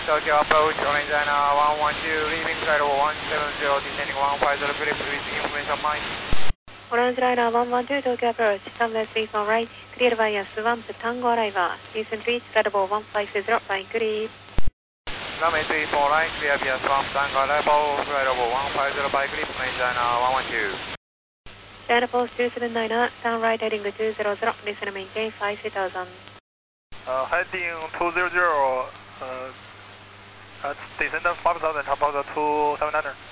Tokyo approach, orange China 112, leaving side over 170, descending 150, clear for receiving information on mine. Orange Liner 112 Tokyo approach, runway 34 right, clear via Swamp Tango arrival, descent reach credible 150, line clear. Runway 34 right, clear via Swamp Tango arrival, credible 150 by clear, orange China 112. China Post 279, turn right heading 200, listen maintain 5000. Heading 200, descend 5000, top of the 279er.